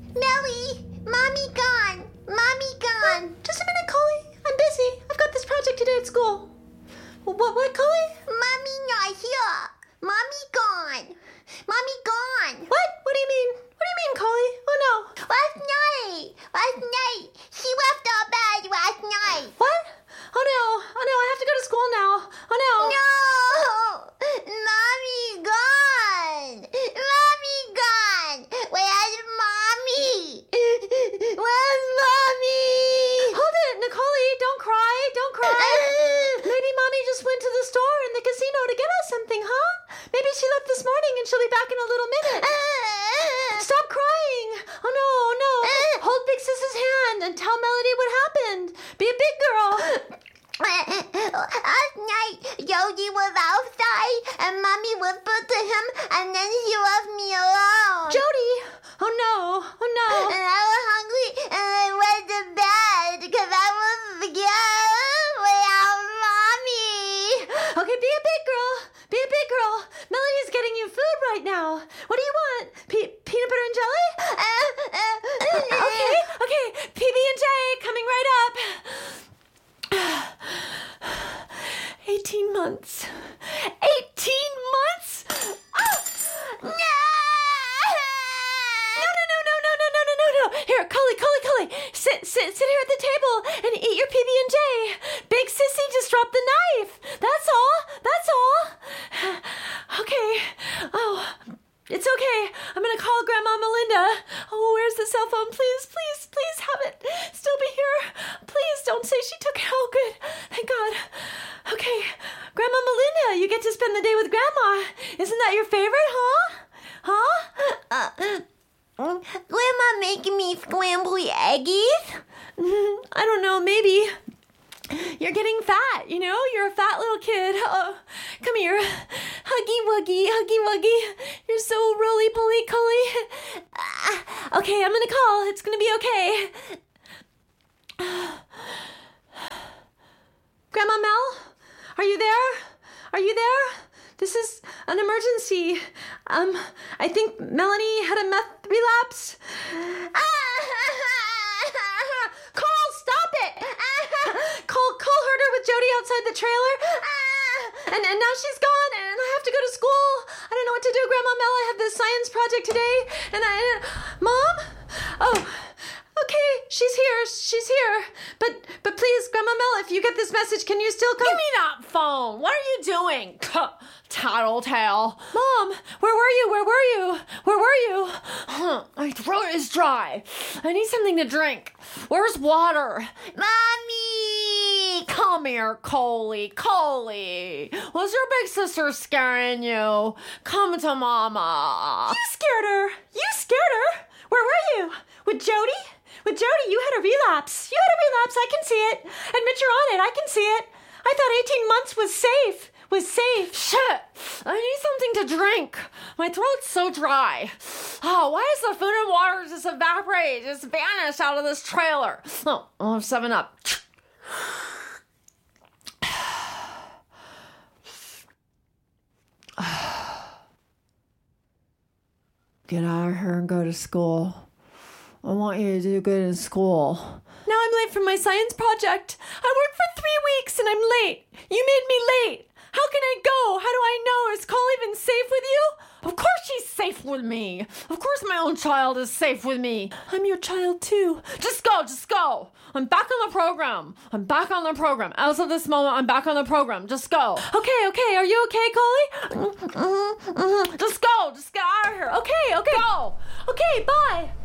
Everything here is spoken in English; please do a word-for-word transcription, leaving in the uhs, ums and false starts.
Melly, Mommy gone. Mommy gone. Just a minute, Coley. I'm busy. I've got this project to do at school. What, what, Coley? Mommy not here. Mommy gone. Mommy gone. What? What do you mean? What do you mean, Coley? Oh, no. Last night. Last night. She left our bed last night. What? Oh, no. Oh, no. I have to go to school now. Oh, no. No. Mommy gone. Mommy gone. Where's Mommy? Where's Mommy? Hold it, Nicole. Don't cry. Don't cry. Maybe Mommy just went to the store in the casino to get us something, huh? Maybe she left this morning and she'll be back in a little minute. Stop crying. Oh, no, no. Hold Big Sis's hand and tell Melody what happened. Be a big girl. Last night, Jody was outside and Mommy whispered to him and then she left me alone. Jody! Oh, no. Oh, no. And I was hungry and I went to bed because I was scared without Mommy. Okay, be a big girl. Be a big girl. Melody's getting you food right now. What do you want? Pe- peanut butter and jelly? Uh, uh, okay, okay. P B and J coming right up. eighteen months. eighteen months? No! No, no, no, no, no, no, no, no, no, no. Here, Cully, Cully, Cully. Sit, sit, sit here at the table and eat your P B and J. Big Sissy just dropped the knife. That's all. That's all. Okay. Oh, it's okay. I'm going to call Grandma Melinda. Oh, where's the cell phone? Please, please, please have it still be here. Please don't say she took it. Oh, good. Thank God. Okay. Grandma Melinda, you get to spend the day with Grandma. Isn't that your favorite, huh? Huh? Uh, Grandma making me scrambled eggies? Mm, I don't know, maybe. You're getting fat, you know? You're a fat little kid. Oh, come here. Huggy wuggy, huggy wuggy. You're so roly-poly colly. Uh, okay, I'm gonna call. It's gonna be okay. Grandma Mel? Are you there? Are you there? This is an emergency. Um, I think Melanie had a meth relapse. Cole, stop it! Cole, Cole heard her with Jody outside the trailer. And, and now she's gone, and I have to go to school. I don't know what to do, Grandma Mel. I have this science project today, and I... Mom? Oh, okay, she's here. She's here. But, but please, Grandma Mel, if you get this message, can you still come... Give me that phone. What are you doing? Tattletale. Mom, where were you? Where were you? Where were you? Huh, my throat is dry. I need something to drink. Where's water? Mommy! Come here, Coley. Coley. Was your big sister scaring you? Come to Mama. You scared her. You scared her. Where were you? With Jody? With Jody, you had a relapse. You had a relapse. I can see it. Admit you're on it. I can see it. I thought eighteen months was safe. Was safe. Shit. I need something to drink. My throat's so dry. Oh, why does the food and water just evaporate, just vanish out of this trailer? Oh, I'll have seven up. Get out of here and go to school. I want you to do good in school. Now I'm late for my science project. I worked for three weeks and I'm late. You made me late. How can I go? How do I know? Is Cole even safe with you? Of course she's safe with me. Of course my own child is safe with me. I'm your child too. Just go, just go. I'm back on the program. I'm back on the program. As of this moment, I'm back on the program. Just go. Okay, okay. Are you okay, Coley? Mm-hmm, mm-hmm. Just go. Just get out of here. Okay, okay. Go. Okay, bye.